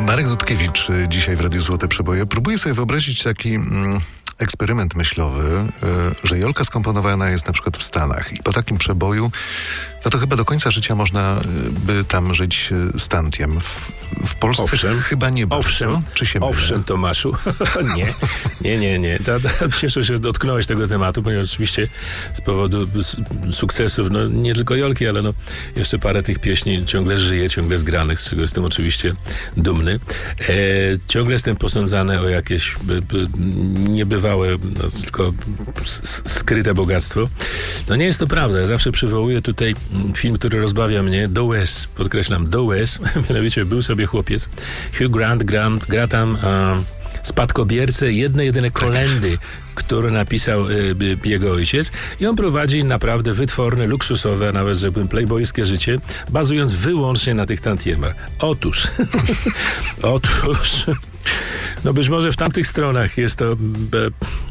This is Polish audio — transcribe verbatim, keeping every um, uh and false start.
Marek Dudkiewicz dzisiaj w Radiu Złote Przeboje. Próbuję sobie wyobrazić taki mm, eksperyment myślowy, y, że Jolka skomponowana jest na przykład w Stanach i po takim przeboju, no to chyba do końca życia można by tam żyć stantiem. W, w Polsce owszem, chyba nie bardzo. Owszem, Czy się owszem mylę? Tomaszu. nie, nie, nie, nie. Ta, ta, cieszę się, że dotknąłeś tego tematu, ponieważ oczywiście z powodu sukcesów, no nie tylko Jolki, ale no jeszcze parę tych pieśni ciągle żyje, ciągle zgranych, z czego jestem oczywiście dumny. E, ciągle jestem posądzany o jakieś by, by, niebywałe, no, tylko s- skryte bogactwo. No nie jest to prawda. Ja zawsze przywołuję tutaj film, który rozbawia mnie, Do West, podkreślam, Do West, mianowicie był sobie chłopiec, Hugh Grant, Grant gra tam um, spadkobiercę jednej jedyne kolendy, który napisał y, y, jego ojciec, i on prowadzi naprawdę wytworne, luksusowe, a nawet rzekłbym playboyskie życie, bazując wyłącznie na tych tantiemach. Otóż, otóż, no być może w tamtych stronach jest to